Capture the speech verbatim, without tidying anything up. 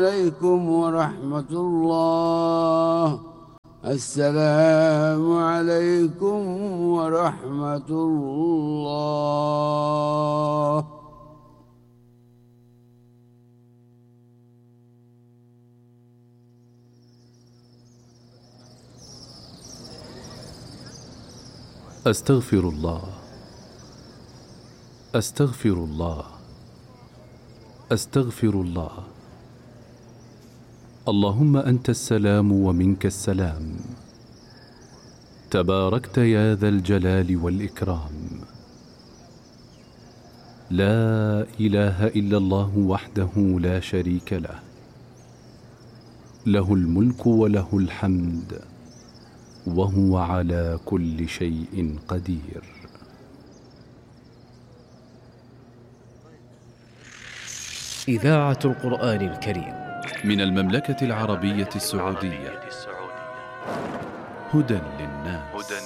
عليكم ورحمة الله. السلام عليكم ورحمة الله. أستغفر الله أستغفر الله أستغفر الله. اللهم أنت السلام ومنك السلام، تباركت يا ذا الجلال والإكرام. لا إله إلا الله وحده لا شريك له، له الملك وله الحمد وهو على كل شيء قدير. إذاعة القرآن الكريم من المملكة العربية السعودية، هدى للناس.